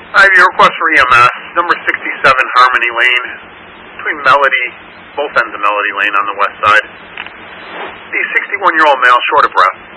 I have your request for EMS, number 67 Harmony Lane, between Melody, both ends of Melody Lane on the west side. The 61-year-old male short of breath.